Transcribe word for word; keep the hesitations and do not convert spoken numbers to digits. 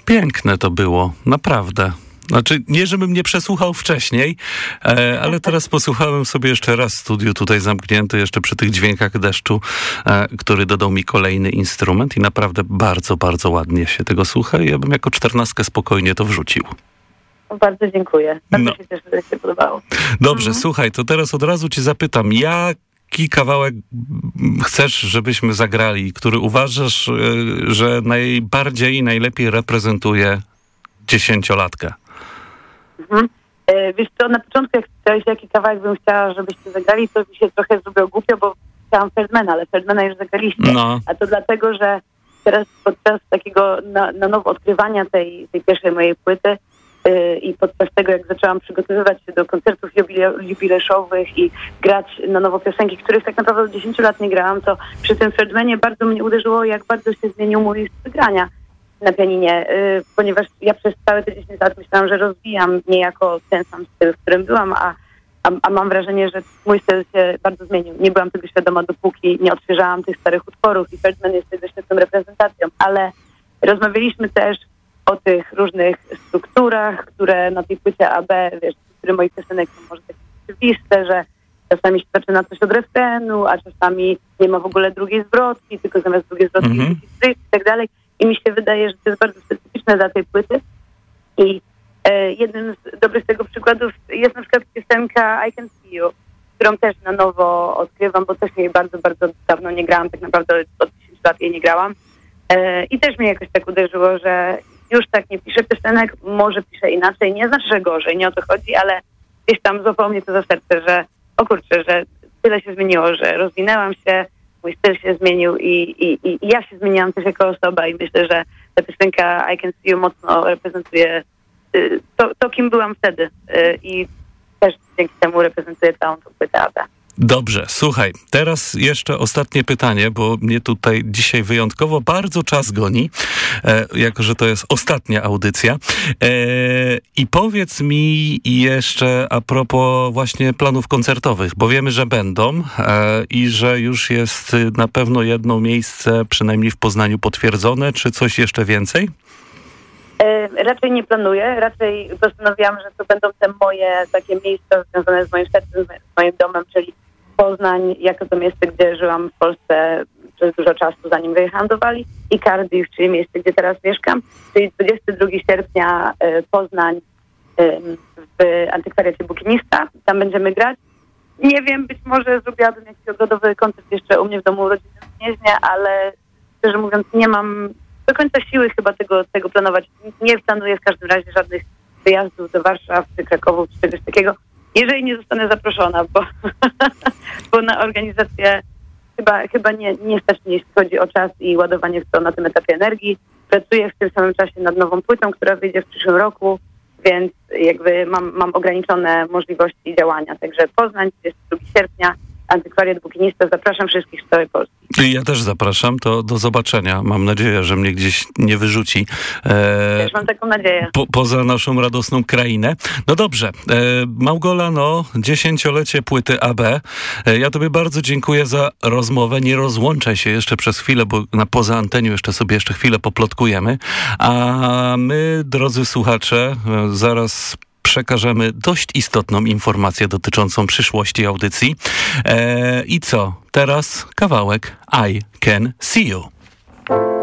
Piękne to było, naprawdę. Znaczy, nie żebym nie przesłuchał wcześniej, e, ale teraz posłuchałem sobie jeszcze raz studiu tutaj zamknięty, jeszcze przy tych dźwiękach deszczu, e, który dodał mi kolejny instrument i naprawdę bardzo, bardzo ładnie się tego słucha i ja bym jako czternastkę spokojnie to wrzucił. Bardzo dziękuję. Bardzo No. się cieszę, że się podobało. Dobrze, Mhm. słuchaj, to teraz od razu cię zapytam, jaki kawałek chcesz, żebyśmy zagrali, który uważasz, e, że najbardziej i najlepiej reprezentuje dziesięciolatkę? Mhm. E, wiesz co, na początku jak chciałeś, jaki kawałek bym chciała, żebyście zagrali, to mi się trochę zrobiło głupio, bo chciałam Feldmana, ale Feldmana już zagraliście. No. A to dlatego, że teraz podczas takiego na, na nowo odkrywania tej, tej pierwszej mojej płyty yy, i podczas tego, jak zaczęłam przygotowywać się do koncertów jubile- jubileuszowych i grać na nowo piosenki, których tak naprawdę od dziesięciu lat nie grałam, to przy tym Feldmanie bardzo mnie uderzyło, jak bardzo się zmienił mój styl grania na pianinie, yy, ponieważ ja przez całe te dziesięć lat myślałam, że rozwijam niejako ten sam styl, w którym byłam, a, a, a mam wrażenie, że mój styl się bardzo zmienił. Nie byłam tego świadoma, dopóki nie odświeżałam tych starych utworów i Feldman jest tego świetną reprezentacją, ale rozmawialiśmy też o tych różnych strukturach, które na tej płycie A B, wiesz, struktury moich piosenek są może takie oczywiste, że czasami się zaczyna coś od refrenu, a czasami nie ma w ogóle drugiej zwrotki, tylko zamiast drugiej zwrotki Mhm. jest stryk i tak dalej. I mi się wydaje, że to jest bardzo specyficzne dla tej płyty. I e, jednym z dobrych tego przykładów jest na przykład piosenka I Can See You, którą też na nowo odkrywam, bo też jej bardzo, bardzo dawno nie grałam, tak naprawdę od dziesięciu lat jej nie grałam. E, I też mnie jakoś tak uderzyło, że już tak nie piszę piosenek, może piszę inaczej, nie znaczy, że gorzej, nie o to chodzi, ale gdzieś tam złapało mnie to za serce, że o kurczę, że tyle się zmieniło, że rozwinęłam się, mój styl się zmienił i, i, i ja się zmieniłam też jako osoba i myślę, że ta piosenka I Can See You mocno reprezentuje y, to, to, kim byłam wtedy y, i też dzięki temu reprezentuje całą tą płytę A B. Dobrze, słuchaj, teraz jeszcze ostatnie pytanie, bo mnie tutaj dzisiaj wyjątkowo bardzo czas goni, e, jako że to jest ostatnia audycja. E, I powiedz mi jeszcze a propos właśnie planów koncertowych, bo wiemy, że będą e, i że już jest na pewno jedno miejsce, przynajmniej w Poznaniu, potwierdzone, czy coś jeszcze więcej? E, raczej nie planuję, raczej postanowiłam, że to będą te moje takie miejsca związane z moim sercem, z moim domem, czyli Poznań, jako to miejsce, gdzie żyłam w Polsce przez dużo czasu, zanim wyjechałam do Walii, i Cardiff, czyli miejsce, gdzie teraz mieszkam, czyli dwudziestego drugiego sierpnia e, Poznań e, w Antykwariacie Bukiniста, tam będziemy grać. Nie wiem, być może zrobiłabym jakiś ogrodowy koncert jeszcze u mnie w domu rodzinnym w Gnieźnie, ale szczerze mówiąc nie mam do końca siły chyba tego, tego planować. Nie planuję w każdym razie żadnych wyjazdów do Warszawy, czy Krakowu, czy czegoś takiego, jeżeli nie zostanę zaproszona, bo, bo na organizację chyba, chyba nie, nie stać mnie, jeśli chodzi o czas i ładowanie w to na tym etapie energii. Pracuję w tym samym czasie nad nową płytą, która wyjdzie w przyszłym roku, więc jakby mam, mam ograniczone możliwości działania. Także Poznań, dwudziestego drugiego sierpnia, Antykwariat Bukiniста. Zapraszam wszystkich z całej Polski. Ja też zapraszam, to do zobaczenia. Mam nadzieję, że mnie gdzieś nie wyrzuci. E, Też mam taką nadzieję. Po, poza naszą radosną krainę. No dobrze, e, Małgola, no, dziesięciolecie płyty A B. E, ja tobie bardzo dziękuję za rozmowę. Nie rozłączaj się jeszcze przez chwilę, bo na poza antenią jeszcze sobie jeszcze chwilę poplotkujemy. A my, drodzy słuchacze, e, zaraz przekażemy dość istotną informację dotyczącą przyszłości audycji. E, I co? Teraz kawałek I Can See You.